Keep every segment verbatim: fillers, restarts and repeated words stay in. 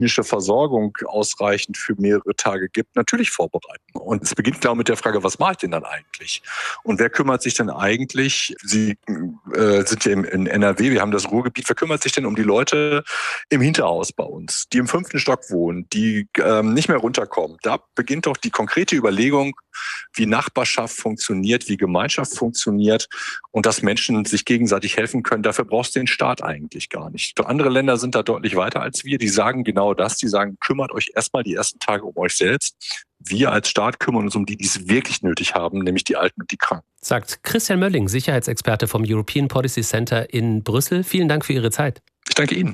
medizinische Versorgung ausreichend für mehrere Tage gibt, natürlich vorbereiten. Und es beginnt genau mit der Frage, was mache ich denn dann eigentlich? Und wer kümmert sich denn eigentlich? Sie äh, sind ja im, in N R W, wir haben das Ruhrgebiet, wer kümmert sich denn um die Leute im Hinterhaus bei uns, die im fünften Stock wohnen, die ähm, nicht mehr runterkommen? Da beginnt doch die konkrete Überlegung, wie Nachbarschaft funktioniert, wie Gemeinschaft funktioniert und dass Menschen sich gegenseitig helfen können. Dafür brauchst du den Staat eigentlich gar nicht. Andere Länder sind da deutlich weiter als wir. Die sagen genau das. Die sagen, kümmert euch erstmal die ersten Tage um euch selbst. Wir als Staat kümmern uns um die, die es wirklich nötig haben, nämlich die Alten und die Kranken. Sagt Christian Mölling, Sicherheitsexperte vom European Policy Center in Brüssel. Vielen Dank für Ihre Zeit. Ich danke Ihnen.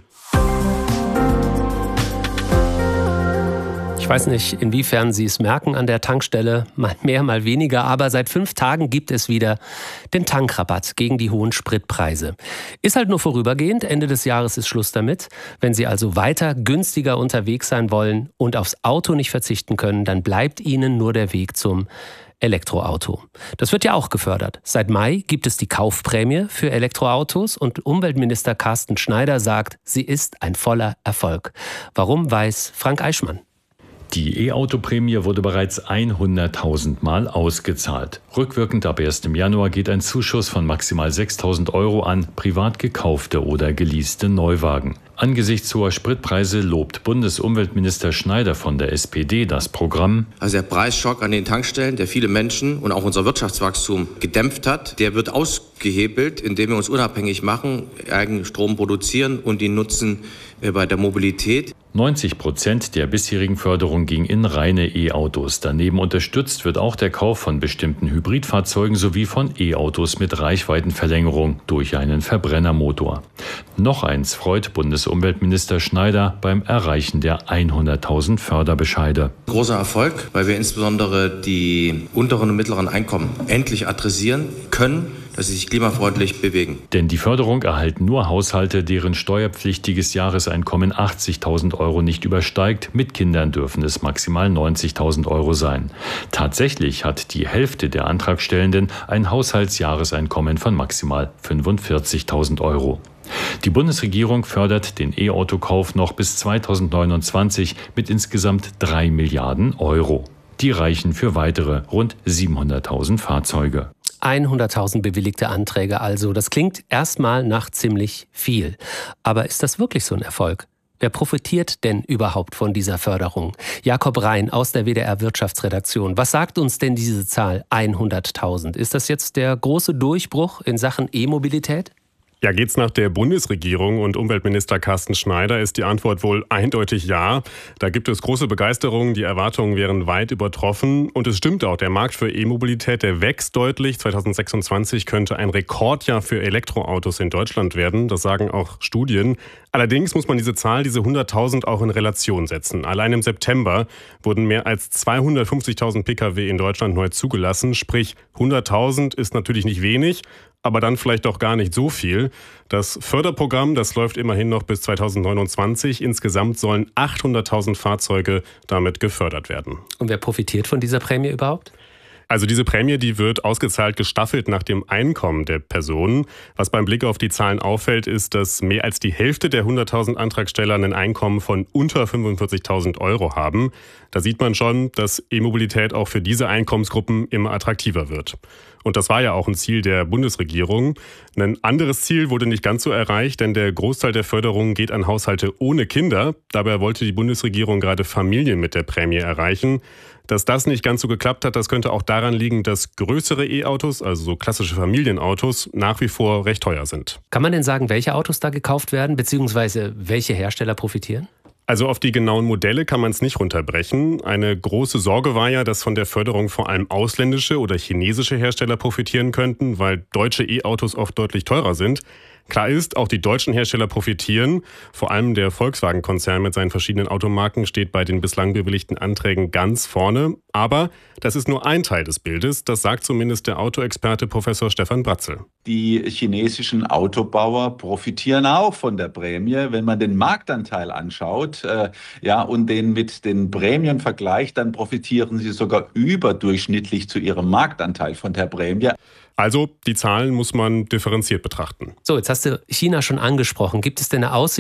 Ich weiß nicht, inwiefern Sie es merken an der Tankstelle, mal mehr, mal weniger, aber seit fünf Tagen gibt es wieder den Tankrabatt gegen die hohen Spritpreise. Ist halt nur vorübergehend, Ende des Jahres ist Schluss damit. Wenn Sie also weiter günstiger unterwegs sein wollen und aufs Auto nicht verzichten können, dann bleibt Ihnen nur der Weg zum Elektroauto. Das wird ja auch gefördert. Seit Mai gibt es die Kaufprämie für Elektroautos und Umweltminister Carsten Schneider sagt, sie ist ein voller Erfolg. Warum, weiß Frank Eichmann. Die E-Auto-Prämie wurde bereits hunderttausend Mal ausgezahlt. Rückwirkend ab ersten Januar geht ein Zuschuss von maximal sechstausend Euro an privat gekaufte oder geleaste Neuwagen. Angesichts hoher Spritpreise lobt Bundesumweltminister Schneider von der S P D das Programm. Also der Preisschock an den Tankstellen, der viele Menschen und auch unser Wirtschaftswachstum gedämpft hat, der wird ausgehebelt, indem wir uns unabhängig machen, eigenen Strom produzieren und ihn nutzen bei der Mobilität. neunzig Prozent der bisherigen Förderung ging in reine E-Autos. Daneben unterstützt wird auch der Kauf von bestimmten Hybridfahrzeugen sowie von E-Autos mit Reichweitenverlängerung durch einen Verbrennermotor. Noch eins freut Bundesumweltminister Schneider beim Erreichen der hunderttausend Förderbescheide. Großer Erfolg, weil wir insbesondere die unteren und mittleren Einkommen endlich adressieren können, dass sie sich klimafreundlich bewegen. Denn die Förderung erhalten nur Haushalte, deren steuerpflichtiges Jahreseinkommen achtzigtausend Euro nicht übersteigt. Mit Kindern dürfen es maximal neunzigtausend Euro sein. Tatsächlich hat die Hälfte der Antragstellenden ein Haushaltsjahreseinkommen von maximal fünfundvierzigtausend Euro. Die Bundesregierung fördert den E-Auto-Kauf noch bis zweitausendneunundzwanzig mit insgesamt drei Milliarden Euro. Die reichen für weitere rund siebenhunderttausend Fahrzeuge. hunderttausend bewilligte Anträge also. Das klingt erstmal nach ziemlich viel. Aber ist das wirklich so ein Erfolg? Wer profitiert denn überhaupt von dieser Förderung? Jakob Rhein aus der W D R-Wirtschaftsredaktion. Was sagt uns denn diese Zahl hunderttausend? Ist das jetzt der große Durchbruch in Sachen E-Mobilität? Ja, geht's nach der Bundesregierung und Umweltminister Carsten Schneider, ist die Antwort wohl eindeutig ja. Da gibt es große Begeisterung, die Erwartungen wären weit übertroffen. Und es stimmt auch, der Markt für E-Mobilität, der wächst deutlich. zweitausendsechsundzwanzig könnte ein Rekordjahr für Elektroautos in Deutschland werden. Das sagen auch Studien. Allerdings muss man diese Zahl, diese hunderttausend, auch in Relation setzen. Allein im September wurden mehr als zweihundertfünfzigtausend Pkw in Deutschland neu zugelassen. Sprich, hunderttausend ist natürlich nicht wenig, aber dann vielleicht doch gar nicht so viel. Das Förderprogramm, das läuft immerhin noch bis zweitausendneunundzwanzig. Insgesamt sollen achthunderttausend Fahrzeuge damit gefördert werden. Und wer profitiert von dieser Prämie überhaupt? Also diese Prämie, die wird ausgezahlt gestaffelt nach dem Einkommen der Personen. Was beim Blick auf die Zahlen auffällt, ist, dass mehr als die Hälfte der hunderttausend Antragsteller ein Einkommen von unter fünfundvierzigtausend Euro haben. Da sieht man schon, dass E-Mobilität auch für diese Einkommensgruppen immer attraktiver wird. Und das war ja auch ein Ziel der Bundesregierung. Ein anderes Ziel wurde nicht ganz so erreicht, denn der Großteil der Förderung geht an Haushalte ohne Kinder. Dabei wollte die Bundesregierung gerade Familien mit der Prämie erreichen. Dass das nicht ganz so geklappt hat, das könnte auch daran liegen, dass größere E-Autos, also so klassische Familienautos, nach wie vor recht teuer sind. Kann man denn sagen, welche Autos da gekauft werden, beziehungsweise welche Hersteller profitieren? Also auf die genauen Modelle kann man es nicht runterbrechen. Eine große Sorge war ja, dass von der Förderung vor allem ausländische oder chinesische Hersteller profitieren könnten, weil deutsche E-Autos oft deutlich teurer sind. Klar ist, auch die deutschen Hersteller profitieren. Vor allem der Volkswagen-Konzern mit seinen verschiedenen Automarken steht bei den bislang bewilligten Anträgen ganz vorne. Aber das ist nur ein Teil des Bildes. Das sagt zumindest der Autoexperte Professor Stefan Bratzel. Die chinesischen Autobauer profitieren auch von der Prämie. Wenn man den Marktanteil anschaut äh, ja, und den mit den Prämien vergleicht, dann profitieren sie sogar überdurchschnittlich zu ihrem Marktanteil von der Prämie. Also die Zahlen muss man differenziert betrachten. So, jetzt hast du China schon angesprochen. Gibt es denn eine Aussicht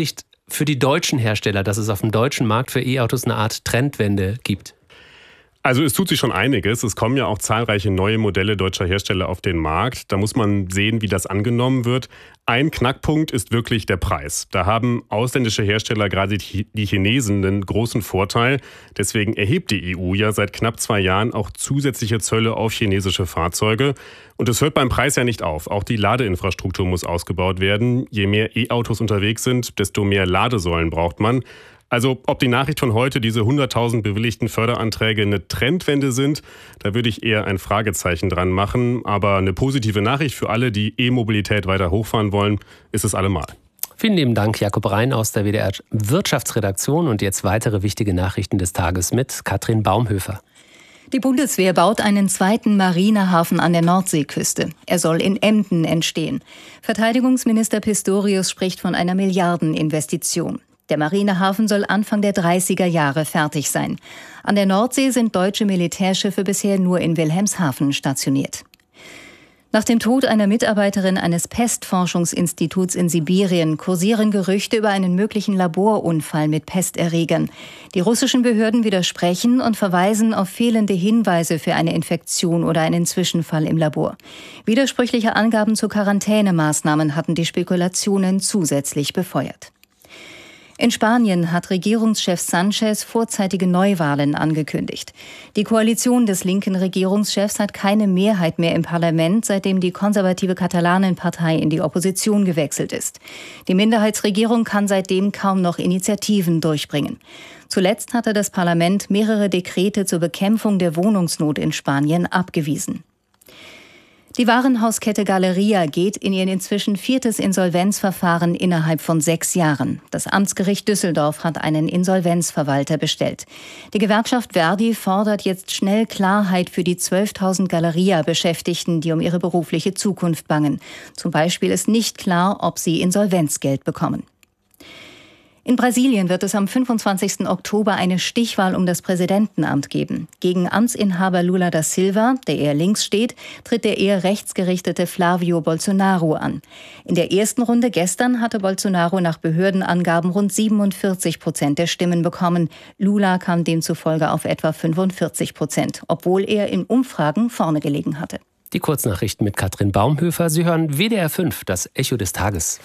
für die deutschen Hersteller, dass es auf dem deutschen Markt für E-Autos eine Art Trendwende gibt? Also es tut sich schon einiges. Es kommen ja auch zahlreiche neue Modelle deutscher Hersteller auf den Markt. Da muss man sehen, wie das angenommen wird. Ein Knackpunkt ist wirklich der Preis. Da haben ausländische Hersteller, gerade die Chinesen, einen großen Vorteil. Deswegen erhebt die E U ja seit knapp zwei Jahren auch zusätzliche Zölle auf chinesische Fahrzeuge. Und es hört beim Preis ja nicht auf. Auch die Ladeinfrastruktur muss ausgebaut werden. Je mehr E-Autos unterwegs sind, desto mehr Ladesäulen braucht man. Also ob die Nachricht von heute, diese hunderttausend bewilligten Förderanträge, eine Trendwende sind, da würde ich eher ein Fragezeichen dran machen. Aber eine positive Nachricht für alle, die E-Mobilität weiter hochfahren wollen, ist es allemal. Vielen lieben Dank, Jakob Rein aus der W D R Wirtschaftsredaktion. Und jetzt weitere wichtige Nachrichten des Tages mit Katrin Baumhöfer. Die Bundeswehr baut einen zweiten Marinehafen an der Nordseeküste. Er soll in Emden entstehen. Verteidigungsminister Pistorius spricht von einer Milliardeninvestition. Der Marinehafen soll Anfang der dreißiger Jahre fertig sein. An der Nordsee sind deutsche Militärschiffe bisher nur in Wilhelmshaven stationiert. Nach dem Tod einer Mitarbeiterin eines Pestforschungsinstituts in Sibirien kursieren Gerüchte über einen möglichen Laborunfall mit Pesterregern. Die russischen Behörden widersprechen und verweisen auf fehlende Hinweise für eine Infektion oder einen Zwischenfall im Labor. Widersprüchliche Angaben zu Quarantänemaßnahmen hatten die Spekulationen zusätzlich befeuert. In Spanien hat Regierungschef Sánchez vorzeitige Neuwahlen angekündigt. Die Koalition des linken Regierungschefs hat keine Mehrheit mehr im Parlament, seitdem die konservative Katalanenpartei in die Opposition gewechselt ist. Die Minderheitsregierung kann seitdem kaum noch Initiativen durchbringen. Zuletzt hatte das Parlament mehrere Dekrete zur Bekämpfung der Wohnungsnot in Spanien abgewiesen. Die Warenhauskette Galeria geht in ihr inzwischen viertes Insolvenzverfahren innerhalb von sechs Jahren. Das Amtsgericht Düsseldorf hat einen Insolvenzverwalter bestellt. Die Gewerkschaft Verdi fordert jetzt schnell Klarheit für die zwölftausend Galeria-Beschäftigten, die um ihre berufliche Zukunft bangen. Zum Beispiel ist nicht klar, ob sie Insolvenzgeld bekommen. In Brasilien wird es am fünfundzwanzigsten Oktober eine Stichwahl um das Präsidentenamt geben. Gegen Amtsinhaber Lula da Silva, der eher links steht, tritt der eher rechtsgerichtete Flavio Bolsonaro an. In der ersten Runde gestern hatte Bolsonaro nach Behördenangaben rund siebenundvierzig Prozent der Stimmen bekommen. Lula kam demzufolge auf etwa fünfundvierzig Prozent, obwohl er in Umfragen vorne gelegen hatte. Die Kurznachrichten mit Katrin Baumhöfer. Sie hören W D R fünf, das Echo des Tages.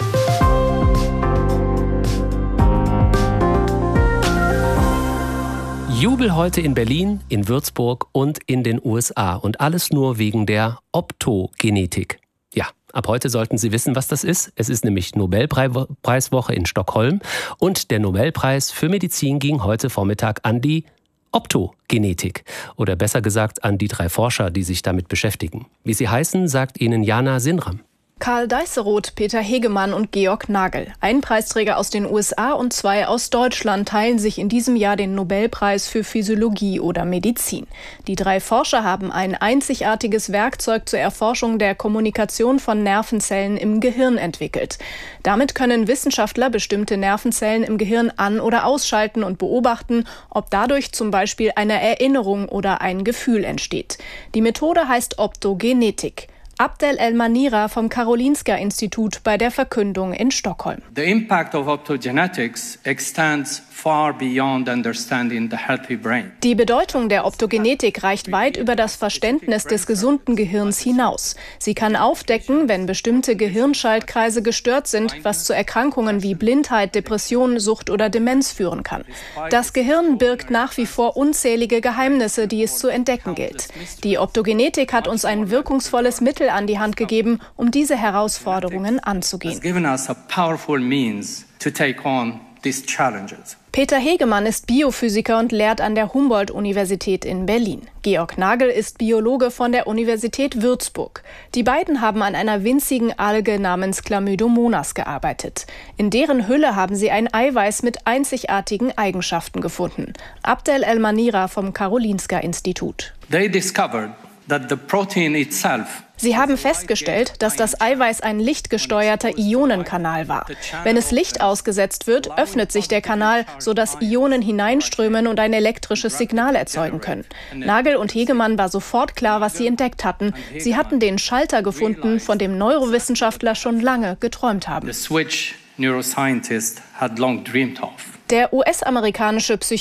Jubel heute in Berlin, in Würzburg und in den U S A. Und alles nur wegen der Optogenetik. Ja, ab heute sollten Sie wissen, was das ist. Es ist nämlich Nobelpreiswoche in Stockholm. Und der Nobelpreis für Medizin ging heute Vormittag an die Optogenetik. Oder besser gesagt an die drei Forscher, die sich damit beschäftigen. Wie sie heißen, sagt Ihnen Jana Sinram. Karl Deisseroth, Peter Hegemann und Georg Nagel. Ein Preisträger aus den U S A und zwei aus Deutschland teilen sich in diesem Jahr den Nobelpreis für Physiologie oder Medizin. Die drei Forscher haben ein einzigartiges Werkzeug zur Erforschung der Kommunikation von Nervenzellen im Gehirn entwickelt. Damit können Wissenschaftler bestimmte Nervenzellen im Gehirn an- oder ausschalten und beobachten, ob dadurch zum Beispiel eine Erinnerung oder ein Gefühl entsteht. Die Methode heißt Optogenetik. Abdel El-Manira vom Karolinska-Institut bei der Verkündung in Stockholm. The impact of optogenetics extends far beyond understanding the healthy brain. Die Bedeutung der Optogenetik reicht weit über das Verständnis des gesunden Gehirns hinaus. Sie kann aufdecken, wenn bestimmte Gehirnschaltkreise gestört sind, was zu Erkrankungen wie Blindheit, Depression, Sucht oder Demenz führen kann. Das Gehirn birgt nach wie vor unzählige Geheimnisse, die es zu entdecken gilt. Die Optogenetik hat uns ein wirkungsvolles Mittel an die Hand gegeben, um diese Herausforderungen anzugehen. Peter Hegemann ist Biophysiker und lehrt an der Humboldt-Universität in Berlin. Georg Nagel ist Biologe von der Universität Würzburg. Die beiden haben an einer winzigen Alge namens Chlamydomonas gearbeitet. In deren Hülle haben sie ein Eiweiß mit einzigartigen Eigenschaften gefunden. Abdel El-Manira vom Karolinska-Institut. They discovered that the protein itself Sie haben festgestellt, dass das Eiweiß ein lichtgesteuerter Ionenkanal war. Wenn es Licht ausgesetzt wird, öffnet sich der Kanal, sodass Ionen hineinströmen und ein elektrisches Signal erzeugen können. Nagel und Hegemann war sofort klar, was sie entdeckt hatten. Sie hatten den Schalter gefunden, von dem Neurowissenschaftler schon lange geträumt haben. The switch neuroscientists had long dreamed of. Der U S-amerikanische Psychiater